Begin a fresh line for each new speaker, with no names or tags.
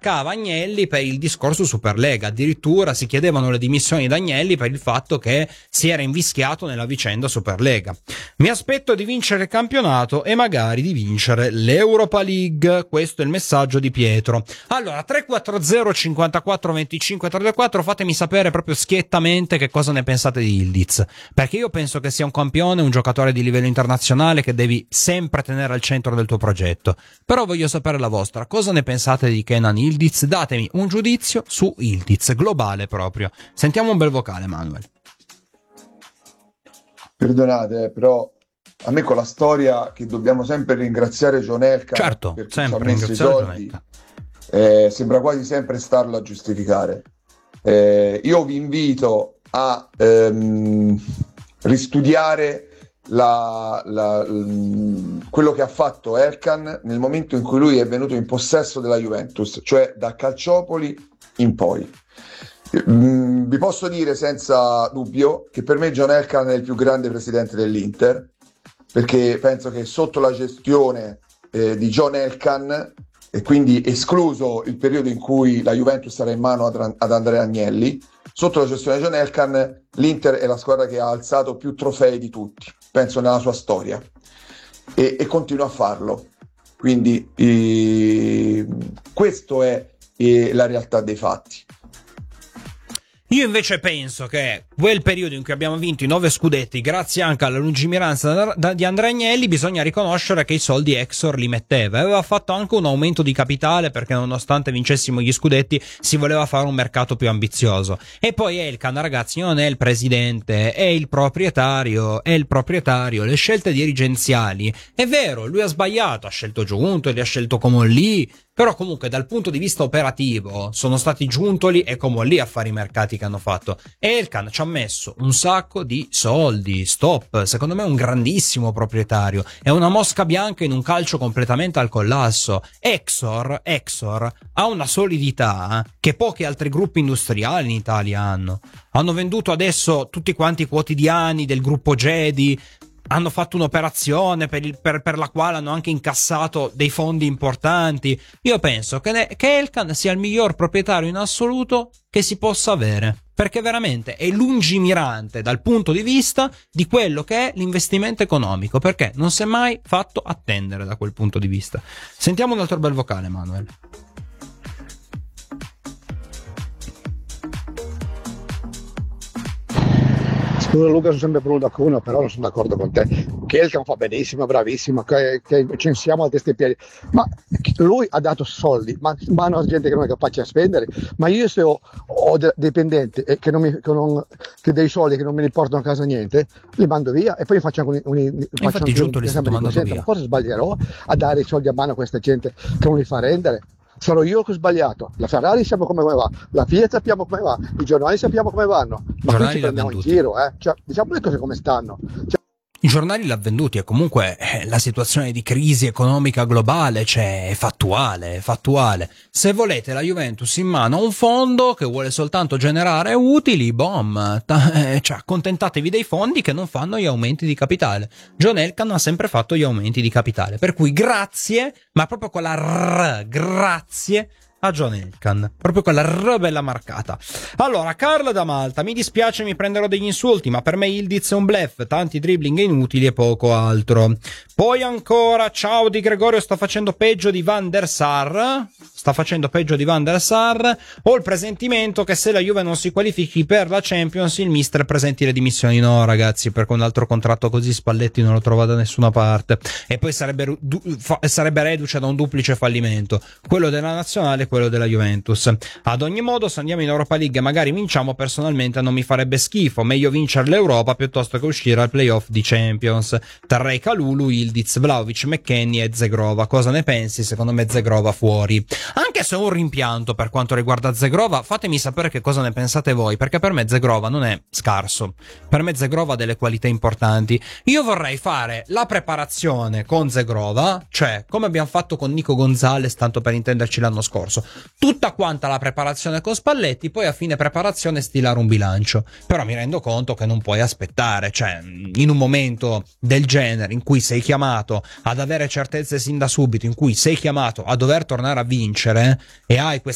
attaccava Agnelli per il discorso Superlega, addirittura si chiedevano le dimissioni da Agnelli per il fatto che si era invischiato nella vicenda Superlega. Mi aspetto di vincere il campionato e magari di vincere l'Europa League, questo è il messaggio di Pietro. Allora 340 54 25 34, fatemi sapere proprio schiettamente che cosa ne pensate di Yildiz, perché io penso che sia un campione, un giocatore di livello internazionale che devi sempre tenere al centro del tuo progetto. Però voglio sapere la vostra, cosa ne pensate di Kenan Yildiz? Datemi un giudizio su Yildiz, globale proprio. Sentiamo un bel vocale, Manuel.
Perdonate, però a me con la storia che dobbiamo sempre ringraziare John Elkann,
certo,
perché
sempre
ci ha messo i soldi, sembra quasi sempre starlo a giustificare. Io vi invito a ristudiare quello che ha fatto Elkann nel momento in cui lui è venuto in possesso della Juventus, cioè da Calciopoli in poi. Vi posso dire senza dubbio che per me John Elkann è il più grande presidente dell'Inter, perché penso che sotto la gestione di John Elkann, e quindi escluso il periodo in cui la Juventus era in mano ad Andrea Agnelli, sotto la gestione di John Elkann l'Inter è la squadra che ha alzato più trofei di tutti, penso, nella sua storia, e continua a farlo. Quindi questo è la realtà dei fatti.
Io invece penso che quel periodo in cui abbiamo vinto i 9 scudetti, grazie anche alla lungimiranza di Andrea Agnelli, bisogna riconoscere che i soldi Exor li metteva. Aveva fatto anche un aumento di capitale perché nonostante vincessimo gli scudetti si voleva fare un mercato più ambizioso. E poi Elkann, ragazzi, non è il presidente, è il proprietario, le scelte dirigenziali. È vero, lui ha sbagliato, ha scelto Giuntoli, ha scelto Comolli, però comunque dal punto di vista operativo sono stati Giuntoli e Comolli a fare i mercati che hanno fatto. Elkann ci ha messo un sacco di soldi, stop, secondo me è un grandissimo proprietario, è una mosca bianca in un calcio completamente al collasso. Exor ha una solidità che pochi altri gruppi industriali in Italia hanno venduto adesso tutti quanti i quotidiani del gruppo Gedi, hanno fatto un'operazione per la quale hanno anche incassato dei fondi importanti. Io penso che Elkann sia il miglior proprietario in assoluto che si possa avere, perché veramente è lungimirante dal punto di vista di quello che è l'investimento economico, perché non si è mai fatto attendere da quel punto di vista. Sentiamo un altro bel vocale, Manuel.
Scusa Luca, sono sempre Bruno da Cuneo, però non sono d'accordo con te. Che Elkann fa benissimo, bravissimo, che censiamo a testa e piedi, ma lui ha dato soldi, ma in mano a gente che non è capace a spendere. Ma io se ho dipendenti e che dei soldi che non me ne portano a casa niente, li mando via e poi facciamo
infatti Giunto li stanno mandando via.
Ma cosa sbaglierò a dare i soldi a mano a questa gente che non li fa rendere? Sarò io che ho sbagliato. La Ferrari sappiamo come va, la Fiat sappiamo come va, i giornali sappiamo come vanno, ma qui ci prendiamo in giro, cioè, diciamo le cose come stanno.
I giornali l'ha venduti e comunque la situazione di crisi economica globale è fattuale. Se volete la Juventus in mano a un fondo che vuole soltanto generare utili, cioè accontentatevi dei fondi che non fanno gli aumenti di capitale. John Elkann ha sempre fatto gli aumenti di capitale, per cui grazie, ma proprio con la grazie a John Elkann, proprio quella bella marcata. Allora, Carla da Malta: mi dispiace, mi prenderò degli insulti, ma per me Yildiz è un bluff, tanti dribbling inutili e poco altro. Poi ancora, ciao Di Gregorio, sta facendo peggio di Van der Sar, ho il presentimento che se la Juve non si qualifichi per la Champions il mister presenti le dimissioni. No ragazzi, perché un altro contratto così Spalletti non lo trova da nessuna parte, e poi sarebbe reduce da un duplice fallimento, quello della nazionale e quello della Juventus. Ad ogni modo, se andiamo in Europa League e magari vinciamo, personalmente non mi farebbe schifo, meglio vincere l'Europa piuttosto che uscire al playoff di Champions. Terrei Kalulu, Yildiz, Vlahovic, McKennie e Zegrova. Cosa ne pensi? Secondo me Zegrova fuori, anche se ho un rimpianto per quanto riguarda Zegrova. Fatemi sapere che cosa ne pensate voi, perché per me Zegrova non è scarso, per me Zegrova ha delle qualità importanti. Io vorrei fare la preparazione con Zegrova, cioè come abbiamo fatto con Nico Gonzalez, tanto per intenderci l'anno scorso, tutta quanta la preparazione con Spalletti, poi a fine preparazione stilare un bilancio. Però mi rendo conto che non puoi aspettare, cioè in un momento del genere in cui sei chiamato ad avere certezze sin da subito, in cui sei chiamato a dover tornare a vincere e hai